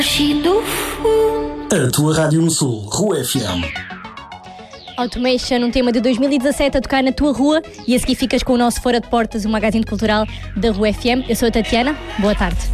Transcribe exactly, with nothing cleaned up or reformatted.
A tua rádio no Sul, Rua F M. Automation, um tema de dois mil e dezassete a tocar na tua rua, e a seguir ficas com o nosso Fora de Portas, o magazine cultural da Rua F M. Eu sou a Tatiana, boa tarde.